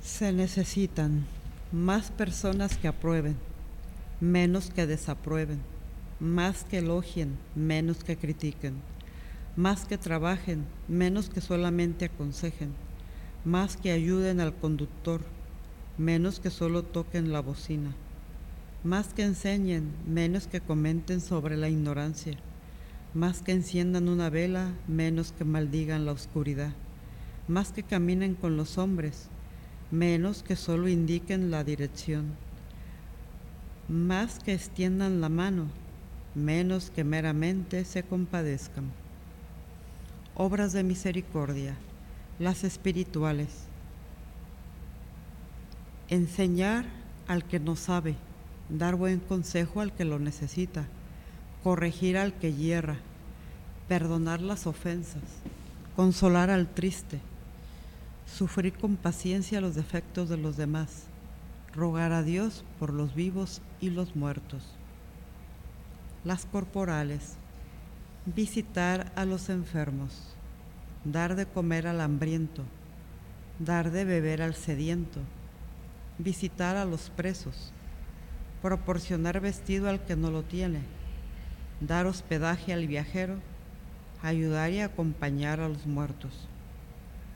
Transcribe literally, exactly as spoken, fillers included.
Se necesitan más personas que aprueben, menos que desaprueben, más que elogien, menos que critiquen, más que trabajen, menos que solamente aconsejen, más que ayuden al conductor, menos que solo toquen la bocina, más que enseñen, menos que comenten sobre la ignorancia, más que enciendan una vela, menos que maldigan la oscuridad, más que caminen con los hombres, menos que solo indiquen la dirección, más que extiendan la mano, menos que meramente se compadezcan. Obras de misericordia, las espirituales. Enseñar al que no sabe, dar buen consejo al que lo necesita, corregir al que yerra, perdonar las ofensas, consolar al triste, sufrir con paciencia los defectos de los demás, rogar a Dios por los vivos y los muertos. Las corporales, visitar a los enfermos, dar de comer al hambriento, dar de beber al sediento, visitar a los presos, proporcionar vestido al que no lo tiene, dar hospedaje al viajero, ayudar y acompañar a los muertos.